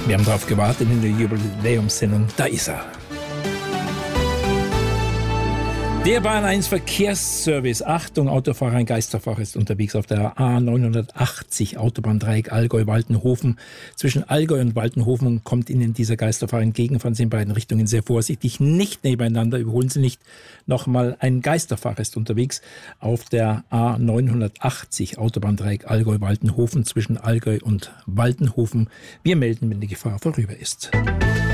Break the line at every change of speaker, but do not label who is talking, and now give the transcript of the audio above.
Wir haben darauf gewartet in der Jubiläumssendung. Da ist er. Der Bahn 1 Verkehrsservice. Achtung, Autofahrer, ein Geisterfahrer ist unterwegs auf der A980 Autobahndreieck Allgäu-Waltenhofen. Zwischen Allgäu und Waltenhofen kommt Ihnen dieser Geisterfahrer entgegen. Fahren Sie in beiden Richtungen sehr vorsichtig, nicht nebeneinander, überholen Sie nicht. Nochmal, ein Geisterfahrer ist unterwegs auf der A980 Autobahndreieck Allgäu-Waltenhofen zwischen Allgäu und Waltenhofen. Wir melden, wenn die Gefahr vorüber ist.